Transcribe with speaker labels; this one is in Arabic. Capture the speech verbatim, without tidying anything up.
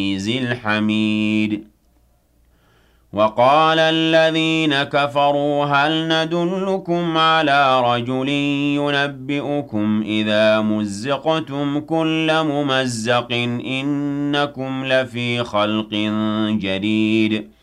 Speaker 1: الحميد وقال الذين كفروا هل ندلكم على رجل ينبئكم إذا مزقتم كل ممزق إنكم لفي خلق جديد